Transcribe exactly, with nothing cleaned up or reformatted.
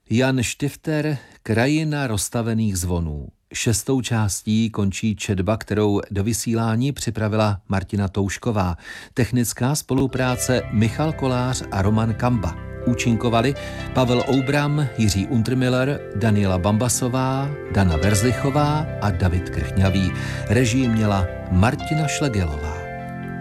Jan Štifter, Krajina rozstavených zvonů. Šestou částí končí četba, kterou do vysílání připravila Martina Toušková. Technická spolupráce Michal Kolář a Roman Kamba. Účinkovali Pavel Oubram, Jiří Untermiller, Daniela Bambasová, Dana Verzlichová a David Krchňavý. Režii měla Martina Šlegelová.